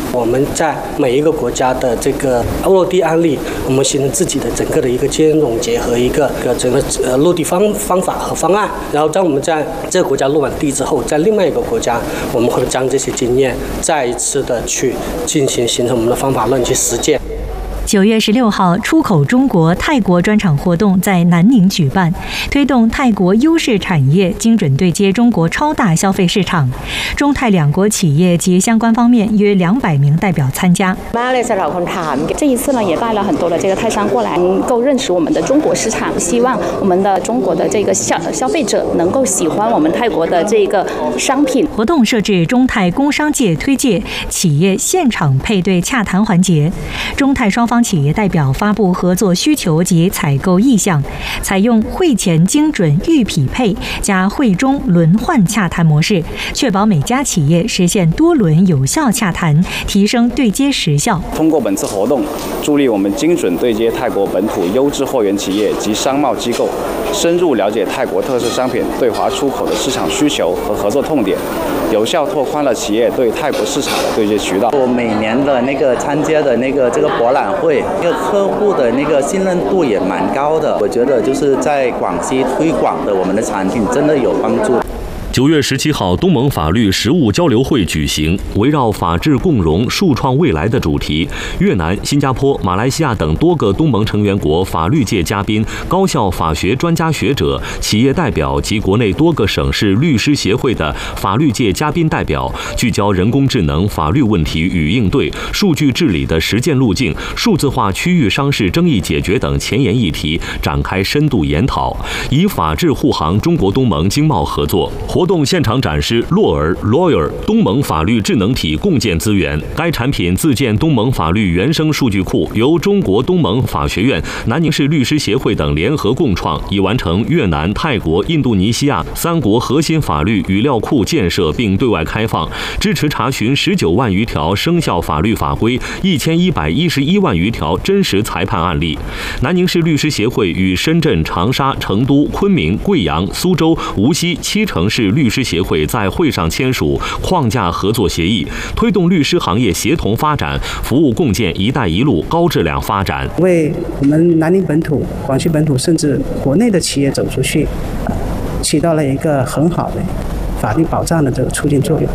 我们在每一个国家的这个落地案例，我们形成自己的整个的一个经验总结和一个整个落地方法和方案。然后当我们在这个国家落完地之后，在另外一个国家，我们会将这些经验再一次的去进行形成我们的方法论去实践。 9月16号，出口中国泰国专场活动在南宁举办，推动泰国优势产业精准对接中国超大消费市场。中泰两国企业及相关方面约200名代表参加。 这一次呢，也带了很多的这个泰商过来，能够认识我们的中国市场，希望我们的中国的这个消费者能够喜欢我们泰国的这个商品。 活动设置中泰工商界推介企业现场配对洽谈环节，中泰双方企业代表发布合作需求及采购意向，采用会前精准预匹配加会中轮换洽谈模式，确保每家企业实现多轮有效洽谈，提升对接时效。 通过本次活动，助力我们精准对接泰国本土优质货源企业及商贸机构，深入了解泰国特色商品对华出口的市场需求和合作痛点，有效拓宽了企业对泰国市场的对接渠道。 我每年的参加的这个博览会，客户的信任度也蛮高的。我觉得就是在广西推广的我们的产品真的有帮助。 9月17号，东盟法律实务交流会举行，围绕法治共荣、树创未来的主题，越南、新加坡、马来西亚等多个东盟成员国法律界嘉宾、高校法学专家学者、企业代表及国内多个省市律师协会的法律界嘉宾代表，聚焦人工智能法律问题与应对、数据治理的实践路径、数字化区域商事争议解决等前沿议题，展开深度研讨，以法治护航中国东盟经贸合作。活动现场展示洛尔 Lawyer 东盟法律智能体共建资源，该产品自建东盟法律原生数据库，由中国东盟法学院、南宁市律师协会等联合共创，已完成越南、泰国、印度尼西亚3国核心法律语料库建设并对外开放，支持查询19万余条生效法律法规、1111万余条真实裁判案例。南宁市律师协会与深圳、长沙、成都、昆明、贵阳、苏州、无锡7城市律师协会在会上签署框架合作协议，推动律师行业协同发展，服务共建“一带一路”高质量发展， 为我们南宁本土、广西本土甚至国内的企业走出去，起到了一个很好的法律保障的这个促进作用。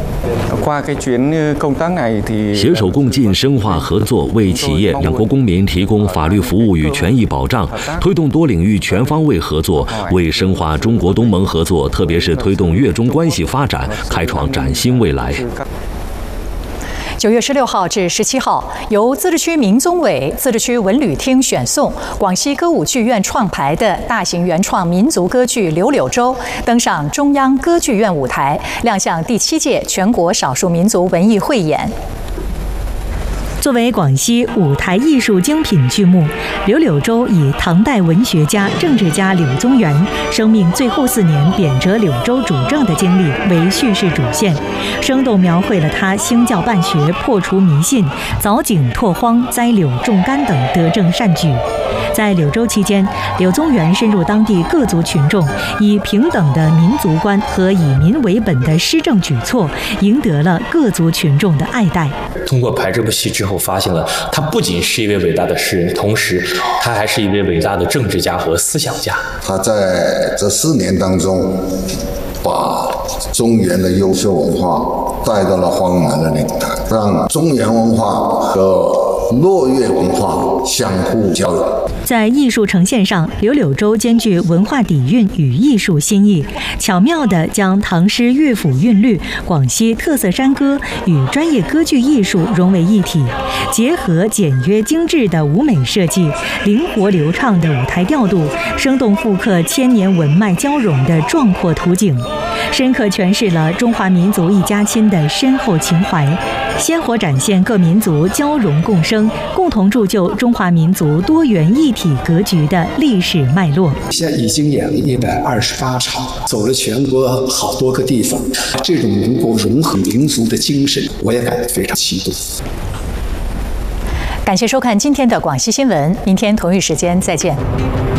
携手共进，深化合作，为企业、两国公民提供法律服务与权益保障，推动多领域全方位合作，为深化中国东盟合作，特别是推动越中关系发展，开创崭新未来。 9月16号至17号，由自治区民综委、自治区文旅厅选送，广西歌舞剧院创排的大型原创民族歌剧《柳柳州》登上中央歌剧院舞台，亮相第7届全国少数民族文艺汇演。 作为广西舞台艺术精品剧目，《柳柳州》以唐代文学家、政治家柳宗元生命最后4年贬谪柳州主政的经历为叙事主线，生动描绘了他兴教办学、破除迷信、凿井拓荒、栽柳种柑等德政善举。在柳州期间，柳宗元深入当地各族群众，以平等的民族观和以民为本的施政举措，赢得了各族群众的爱戴。 通过排这部戏之后，发现了他不仅是一位伟大的诗人，同时他还是一位伟大的政治家和思想家。 他在这4年当中，把中原的优秀文化带到了荒蛮的领台，让中原文化和洛粤文化相互交流。 在艺术呈现上，柳柳州兼具文化底蕴与艺术新意，巧妙地将唐诗乐府韵律、广西特色山歌与专业歌剧艺术融为一体，结合简约精致的舞美设计、灵活流畅的舞台调度，生动复刻千年文脉交融的壮阔图景，深刻诠释了中华民族一家亲的深厚情怀，鲜活展现各民族交融共生、共同铸就中华民族多元一体格局的历史脉络。 现在已经演了128场，走了全国好多个地方，这种能够融合民族的精神，我也感到非常激动。 感谢收看今天的广西新闻，明天同一时间再见。